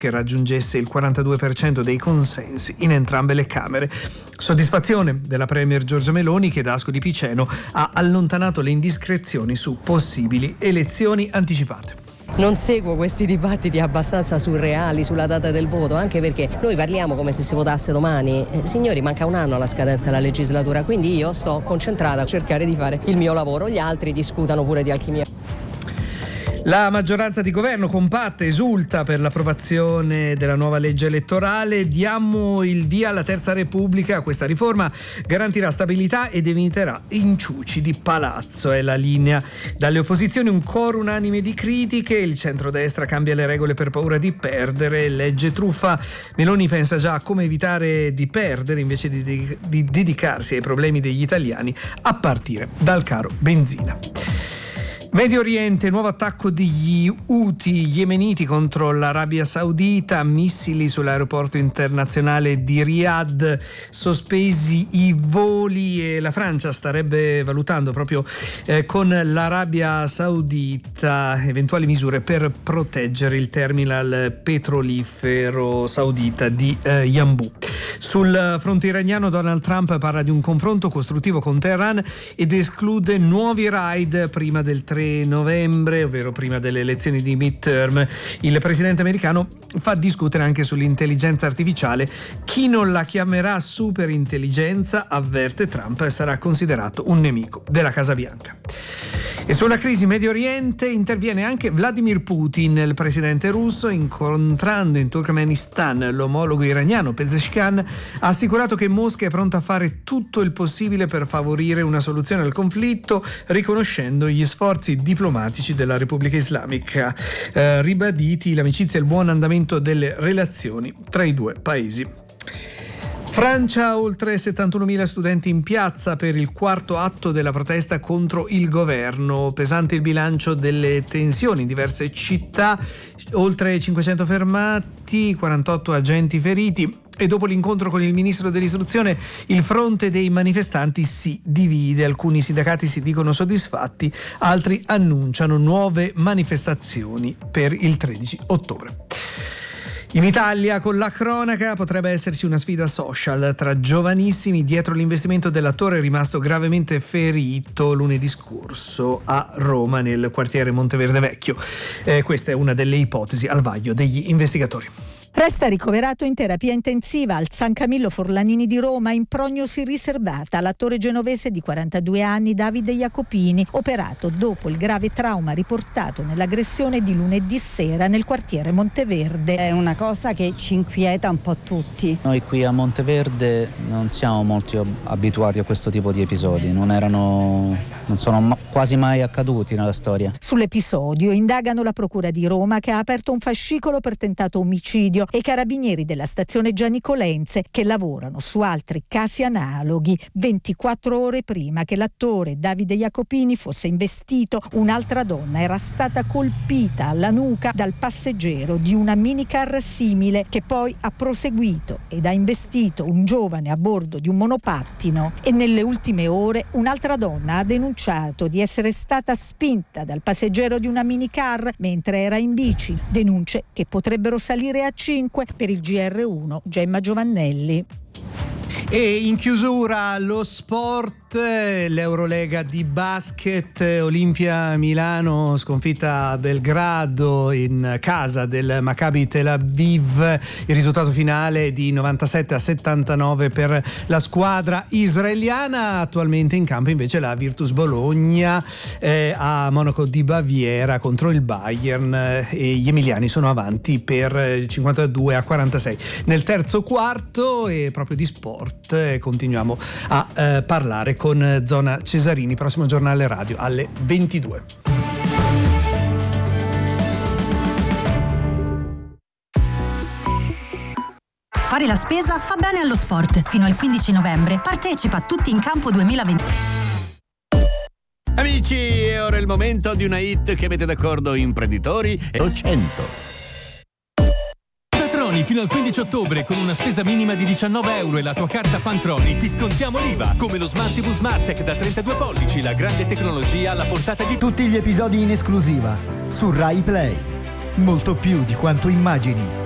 che raggiungesse il 42% dei consensi in entrambe le Camere. Soddisfazione della Premier Giorgia Meloni, che da Ascoli Piceno ha allontanato le indiscrezioni su possibili elezioni anticipate. Non seguo questi dibattiti abbastanza surreali sulla data del voto, anche perché noi parliamo come se si votasse domani. Signori, manca un anno alla scadenza della legislatura, quindi io sto concentrata a cercare di fare il mio lavoro, gli altri discutano pure di alchimia. La maggioranza di governo compatta esulta per l'approvazione della nuova legge elettorale. Diamo il via alla Terza Repubblica. Questa riforma garantirà stabilità ed eviterà inciuci di palazzo, è la linea. Dalle opposizioni un coro unanime di critiche. Il centrodestra cambia le regole per paura di perdere. Legge truffa. Meloni pensa già a come evitare di perdere invece di dedicarsi ai problemi degli italiani, a partire dal caro benzina. Medio Oriente, nuovo attacco degli Houthi yemeniti contro l'Arabia Saudita, missili sull'aeroporto internazionale di Riyadh, sospesi i voli, e la Francia starebbe valutando proprio con l'Arabia Saudita eventuali misure per proteggere il terminal petrolifero saudita di Yanbu. Sul fronte iraniano Donald Trump parla di un confronto costruttivo con Teheran ed esclude nuovi raid prima del 3 novembre, ovvero prima delle elezioni di midterm. Il presidente americano fa discutere anche sull'intelligenza artificiale. Chi non la chiamerà superintelligenza, avverte Trump, sarà considerato un nemico della Casa Bianca. E sulla crisi Medio Oriente interviene anche Vladimir Putin. Il presidente russo, incontrando in Turkmenistan l'omologo iraniano Pezeshkian, ha assicurato che Mosca è pronta a fare tutto il possibile per favorire una soluzione al conflitto, riconoscendo gli sforzi diplomatici della Repubblica Islamica, ribaditi l'amicizia e il buon andamento delle relazioni tra i due paesi. Francia, oltre 71.000 studenti in piazza per il quarto atto della protesta contro il governo. Pesante il bilancio delle tensioni in diverse città, oltre 500 fermati, 48 agenti feriti. E dopo l'incontro con il ministro dell'istruzione, il fronte dei manifestanti si divide. Alcuni sindacati si dicono soddisfatti, altri annunciano nuove manifestazioni per il 13 ottobre. In Italia, con la cronaca, potrebbe esserci una sfida social tra giovanissimi dietro l'investimento dell'attore rimasto gravemente ferito lunedì scorso a Roma, nel quartiere Monteverde Vecchio. Questa è una delle ipotesi al vaglio degli investigatori. Resta ricoverato in terapia intensiva al San Camillo Forlanini di Roma in prognosi riservata l'attore genovese di 42 anni Davide Jacopini, operato dopo il grave trauma riportato nell'aggressione di lunedì sera nel quartiere Monteverde. È una cosa che ci inquieta un po' tutti. Noi qui a Monteverde non siamo molto abituati a questo tipo di episodi, non sono quasi mai accaduti nella storia. Sull'episodio indagano la Procura di Roma, che ha aperto un fascicolo per tentato omicidio, e i carabinieri della stazione Gianicolense, che lavorano su altri casi analoghi. 24 ore prima che l'attore Davide Jacopini fosse investito, un'altra donna era stata colpita alla nuca dal passeggero di una minicar simile, che poi ha proseguito ed ha investito un giovane a bordo di un monopattino. E nelle ultime ore un'altra donna ha denunciato di essere stata spinta dal passeggero di una minicar mentre era in bici. Denunce che potrebbero salire a 5. Per il GR1 Gemma Giovannelli. E in chiusura lo sport, l'Eurolega di basket, Olimpia Milano sconfitta a Belgrado in casa del Maccabi Tel Aviv, il risultato finale di 97-79 per la squadra israeliana. Attualmente in campo invece la Virtus Bologna a Monaco di Baviera contro il Bayern, e gli emiliani sono avanti per 52-46 nel terzo quarto. E proprio di sport continuiamo a parlare con Zona Cesarini, prossimo giornale radio alle 22. Fare la spesa fa bene allo sport. Fino al 15 novembre partecipa a Tutti in Campo 2020. Amici, è ora il momento di una hit che mette d'accordo imprenditori e 100. Fino al 15 ottobre con una spesa minima di €19 e la tua carta Fantroni ti scontiamo l'IVA, come lo Smart TV Smartec da 32 pollici, la grande tecnologia alla portata di tutti gli episodi in esclusiva su Rai Play. Molto più di quanto immagini.